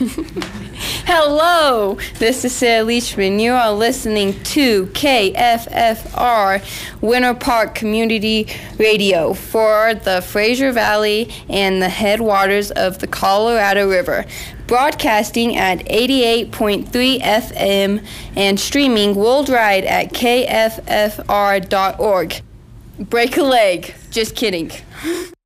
Hello, this is Sarah Leachman. You are listening to KFFR Winter Park Community Radio for the Fraser Valley and the headwaters of the Colorado River, broadcasting at 88.3 FM and streaming worldwide at kffr.org. Break a leg. Just kidding.